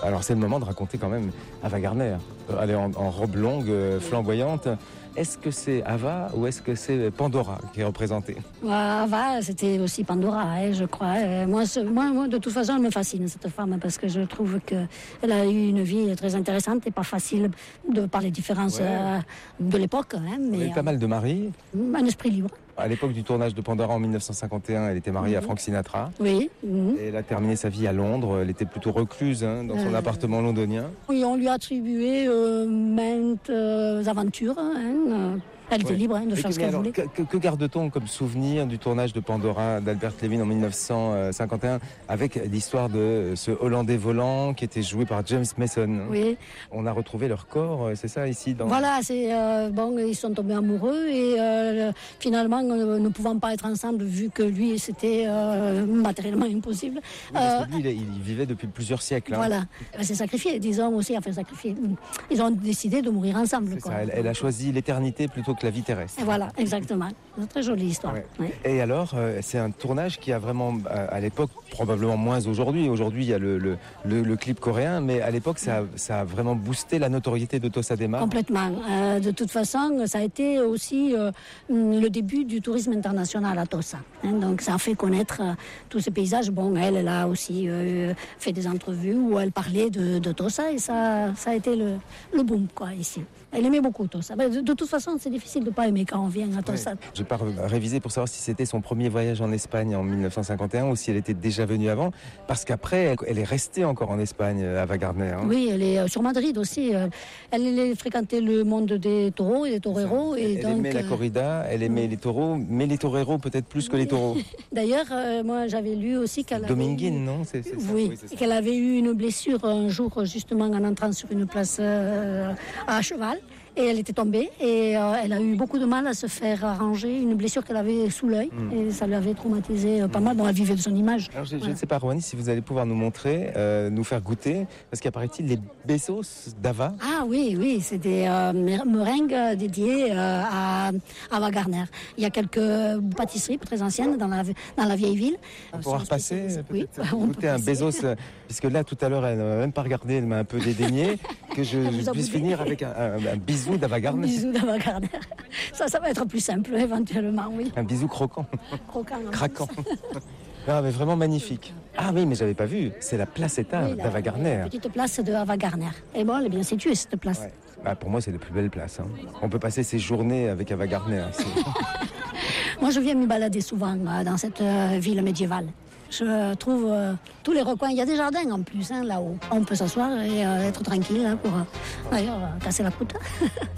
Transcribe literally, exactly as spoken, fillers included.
Alors c'est le moment de raconter quand même Ava Gardner. Elle est en, en robe longue, euh, flamboyante. Est-ce que c'est Ava ou est-ce que c'est Pandora qui est représentée? Ava, c'était aussi Pandora, hein, je crois. Euh, moi, moi, moi, de toute façon, elle me fascine, cette femme, parce que je trouve qu'elle a eu une vie très intéressante et pas facile de par les différences ouais. euh, de l'époque. Hein, mais, Elle a eu pas mal de maris. Un esprit libre. À l'époque du tournage de Pandora en mille neuf cent cinquante et un, elle était mariée mmh. à Frank Sinatra. Oui. Mmh. Et elle a terminé sa vie à Londres. Elle était plutôt recluse hein, dans son euh... appartement londonien. Oui, on lui a attribué euh, maintes euh, aventures. Hein, Elle était ouais. libre hein, de faire ce qu'elle voulait. Que, que, que garde-t-on comme souvenir du tournage de Pandora d'Albert Levin en mille neuf cent cinquante et un avec l'histoire de ce Hollandais volant qui était joué par James Mason? Oui. On a retrouvé leur corps, c'est ça ici dans... Voilà, c'est euh, bon, ils sont tombés amoureux et euh, finalement euh, ne pouvant pas être ensemble vu que lui c'était euh, matériellement impossible. Oui, parce que lui, il, il vivait depuis plusieurs siècles. Hein. Voilà, elle s'est sacrifiée, disons aussi, enfin sacrifiée. Ils ont décidé de mourir ensemble. Quoi. Ça, elle, elle a choisi l'éternité plutôt que la vie terrestre. Et voilà, exactement. C'est une très jolie histoire. Ouais. Ouais. Et alors, euh, c'est un tournage qui a vraiment, à, à l'époque, probablement moins aujourd'hui. Aujourd'hui, il y a le, le, le, le clip coréen, mais à l'époque, ça, ça a vraiment boosté la notoriété de Tossa de Mar. Complètement. Euh, de toute façon, ça a été aussi euh, le début du tourisme international à Tossa. Hein, donc, ça a fait connaître euh, tous ces paysages. Bon, elle, elle a aussi euh, fait des entrevues où elle parlait de, de Tossa et ça, ça a été le, le boom, quoi, ici. Elle aimait beaucoup Tossa. De, de toute façon, c'est difficile de ne pas aimer quand on vient à Tossa. Ouais. Je n'ai pas révisé pour savoir si c'était son premier voyage en Espagne en mille neuf cent cinquante et un ou si elle était déjà venue avant. Parce qu'après, elle est restée encore en Espagne, Ava Gardner. Hein. Oui, elle est sur Madrid aussi. Elle, elle fréquentait le monde des taureaux et des toreros. Et elle donc, aimait la corrida, elle aimait les taureaux, mais les toreros peut-être plus que les taureaux. D'ailleurs, euh, moi j'avais lu aussi qu'elle avait... Dominguine, non c'est, c'est ça. Oui, oui c'est ça. Qu'elle avait eu une blessure un jour justement en entrant sur une place euh, à cheval. Et elle était tombée et euh, elle a eu beaucoup de mal à se faire arranger une blessure qu'elle avait sous l'œil mmh. et ça lui avait traumatisé euh, pas mal. Bon, elle vivait de son image. Alors, je, voilà. je ne sais pas, Roanie, si vous allez pouvoir nous montrer, euh, nous faire goûter, parce qu'apparaît-il les besos d'Ava. Ah oui, oui, c'est des euh, meringues dédiées euh, à Ava Gardner. Il y a quelques pâtisseries très anciennes dans la, dans la vieille ville. On pourra repasser, oui, goûter un besos, puisque là, tout à l'heure, elle ne m'a même pas regardé, elle m'a un peu dédaigné, que je, je puisse finir avec un, un, un bisou. Bisou d'Ava Gardner. Un bisou d'Ava Gardner. Ça, ça va être plus simple, éventuellement, oui. Un bisou croquant. Croquant. Craquant. Non, mais vraiment magnifique. Ah oui, mais j'avais pas vu. C'est la placetta oui, d'Ava Gardner. La petite place de Ava Gardner. Et bon, elle est bien située, cette place. Ouais. Bah, pour moi, c'est la plus belle place. Hein. On peut passer ses journées avec Ava Gardner. Moi, je viens me balader souvent euh, dans cette euh, ville médiévale. Je trouve euh, tous les recoins. Il y a des jardins en plus, hein, là-haut. On peut s'asseoir et euh, être tranquille hein, pour, euh, d'ailleurs, euh, casser la croûte.